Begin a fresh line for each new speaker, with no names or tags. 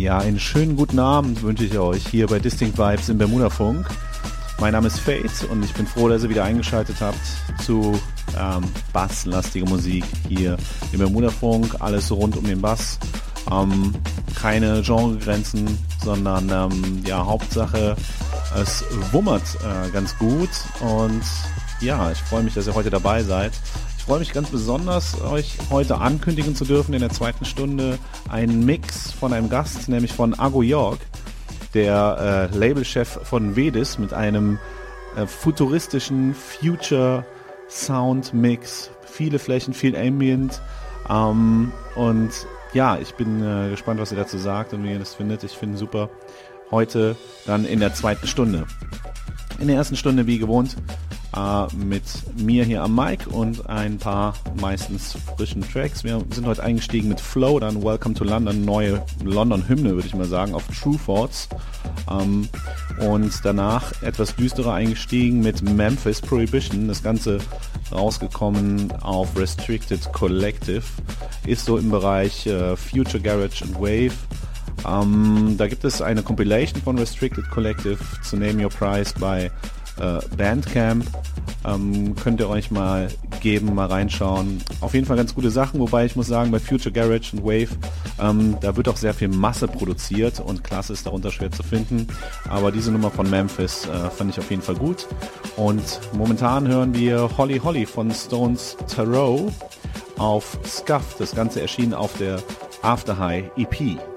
Ja, einen schönen guten Abend wünsche ich euch hier bei Distinct Vibes im Bermuda-Funk. Mein Name ist Fate und ich bin froh, dass ihr wieder eingeschaltet habt zu basslastige Musik hier im Bermuda-Funk. Alles rund um den Bass. Keine Genregrenzen, sondern Hauptsache es wummert ganz gut. Und ja, ich freue mich, dass ihr heute dabei seid. Ich freue mich ganz besonders, euch heute ankündigen zu dürfen in der zweiten Stunde einen Mix von einem Gast, nämlich von Ago York, der Labelchef von Vedis, mit einem futuristischen Future Sound Mix, viele Flächen, viel Ambient und ja, ich bin gespannt, was ihr dazu sagt und wie ihr das findet. Ich finde super. Heute dann in der zweiten Stunde. In der ersten Stunde wie gewohnt mit mir hier am Mic und ein paar meistens frischen Tracks. Wir sind heute eingestiegen mit Flow, dann Welcome to London, neue London-Hymne, würde ich mal sagen, auf True Thoughts. Und danach etwas düsterer eingestiegen mit Memphis Prohibition. Das Ganze rausgekommen auf Restricted Collective. Ist so im Bereich Future Garage and Wave. Da gibt es eine Compilation von Restricted Collective zu Name Your Price bei Bandcamp. Könnt ihr euch mal geben, mal reinschauen. Auf jeden Fall ganz gute Sachen, wobei ich muss sagen, bei Future Garage und Wave, da wird auch sehr viel Masse produziert und Klasse ist darunter schwer zu finden. Aber diese Nummer von Memphis fand ich auf jeden Fall gut. Und momentan hören wir Holly Holly von Stones Tarot auf Scuff. Das Ganze erschien auf der After High EP.